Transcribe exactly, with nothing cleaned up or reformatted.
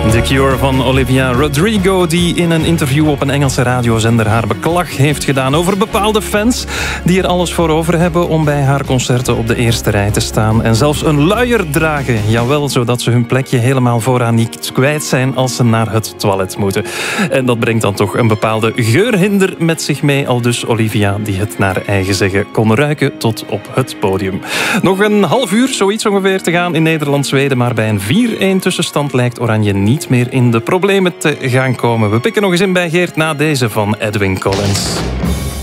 The Cure van Olivia Rodrigo, die in een interview op een Engelse radiozender haar beklag heeft gedaan over bepaalde fans die er alles voor over hebben om bij haar concerten op de eerste rij te staan en zelfs een luier dragen. Jawel, zodat ze hun plekje helemaal vooraan niet kwijt zijn als ze naar het toilet moeten. En dat brengt dan toch een bepaalde geurhinder met zich mee, al dus Olivia, die het naar eigen zeggen kon ruiken tot op het podium. Nog een half uur, zoiets ongeveer, te gaan in Nederland-Zweden, maar bij een vier-een tussenstand lijkt Oranje niet meer in de problemen te gaan komen. We pikken nog eens in bij Geert na deze van Edwin Collins.